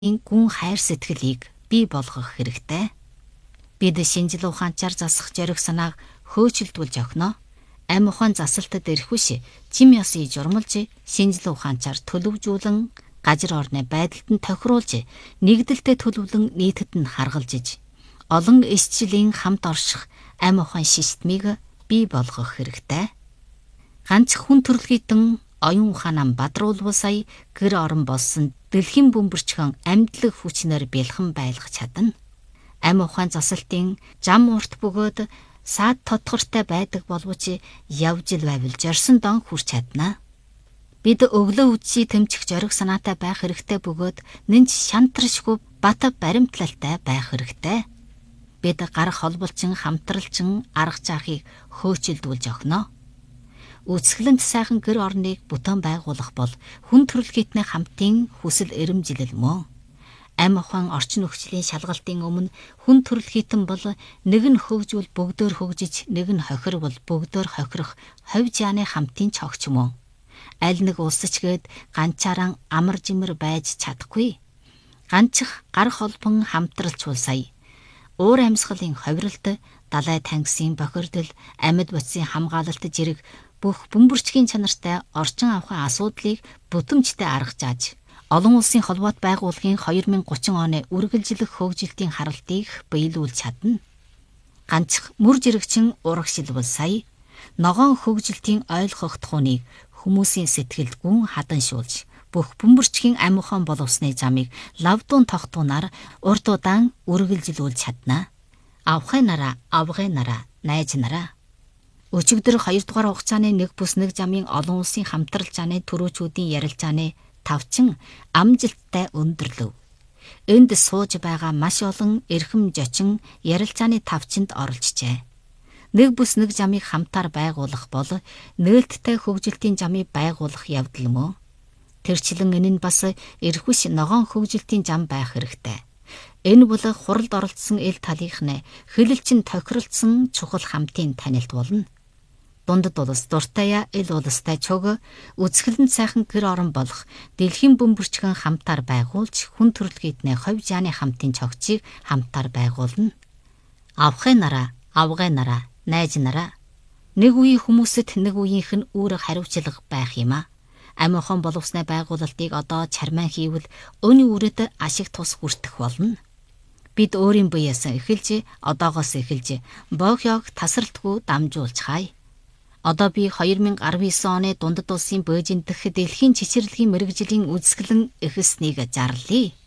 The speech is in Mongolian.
гүн хайр сэтгэлийг бий болгох хэрэгтэй. Бид шинжил ухаанчаар засах зориг санааг хөөцөлдүүлж өгнө. Амь ухаан засалтад ирэхүш чим ёсыг журмалж шинжил ухаанчаар төлөвжүүлэн газар орны байдалд нь тохируулж нэгдэлтэд төлөвлөн нийтэд нь харгалж иж олон эсчлийн хамт орших амь ухаан системийг бий болгох хэрэгтэй. Ганц хүн төрөлхитэн оюун ухаанаа бадруулвал сая гэр орон болсон дэлхийн бөмбөрчгөн амьдлаг хүчнээр бэлхэн байлгах чадна. Амь ухаан засалтын зам урт бөгөөд саад тодгортой байдаг боловч явж ил байвал зорсон дон хүрч чадна. Бид өглөө үдсий тэмцэх зориг санаатай байх хэрэгтэй бөгөөд нэнч шантаршгүй бат баримтлалтай байх хэрэгтэй. Бид гарах холболчин хамтралчин арга заархийг хөөцөлдүүлж өгнө. Үсгэлэнт сайхан гэр орныг бүтэн байгуулах бол хүн төрөлхитний хамтын хүсэл эрмжилэл мөн. Амь ухаан орчин нөхцөлийн шалгалтын өмнө хүн төрөлхитэн бол нэг нь хөгжүүл бүгдөө хөгжиж, нэг нь хохирвол бүгдөө хохирох ховь жааны хамтын цогч мөн. Аль нэг улсч гээд ганцаараа амар жимэр байж чадахгүй. Ганцх гар холбон хамтралчвал сая. Уур амьсгалын ховиралт, далай тангисын бохирдол, амьд бодисын хамгаалалт зэрэг бүх бөмбөрчгийн чанартай орчин авахын асуудлыг бүтэмжтэй арга зааж, олон улсын холбоот байгууллагын 2030 оны үргэлжлэх хөгжилтийн харалтыг биелүүлж чадна. Ганцх мөр жирэгчин урагшилбал сая, ногоон хөгжилтийн ойлгох тухайг хүмүүсийн сэтгэлд гүн хаданшуулж, бүх бөмбөрчгийн амь ухаан боловсны замыг лавдуун тогтуунаар урд удаан үргэлжлүүлж чадна. Авхай нараа, найз нараа. Өчигдөр 2 дугаар хугацааны 1+1 замын олон улсын хамтрал зааны төрөөчүүдийн ярилцааны тавчин амжилттай өндөрлөв. Энд сууж байгаа маш олон эрхэм зочин ярилцааны тавчинд оролцжээ. 1+1 замыг хамтаар байгуулах бол нээлттэй хөгжилтийн замыг байгуулах явдал мөн. Тэрчлэн энэ нь бас эрхвш ногоон хөгжилтийн зам байх хэрэгтэй. Энэ бол хуралд оролцсон эл талынхны хэлэлчин тохиролцсон чухал хамтын танилт болно. Дундад улс дуртая эл улстай чөг үсгэлэнт сайхан гэр орон болох дэлхийн бөмбөрчгөн хамтаар байгуулж хүн төрөлхитний ховь жааны хамтын цогцыг хамтаар байгуулна. Авгай нараа, найз нараа. Нэг үеийн хүмүүсэд нэг үеийнх нь үүрэг хариуцлага байх юм а. Амь ухаан боловсны байгуулалтыг одоо чармаан хийвэл өөний үүрэд ашиг тус хүртэх болно. Бид өөрийн биеэс эхэлж, одоогоос эхэлж, богёог тасралтгүй дамжуулж хай. Одоо би 2019 оны дундад улсын Бээжин дэх дэлхийн цэцэрлэгийн мэргэжлийн үзэсгэлэн эхэлснийг зарлая.